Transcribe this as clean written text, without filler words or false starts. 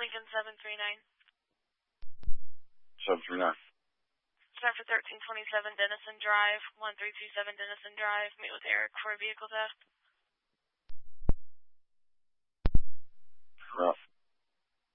Lincoln 739. 739. Start for 1327 Denison Drive, 1327 Denison Drive. Meet with Eric for a vehicle test.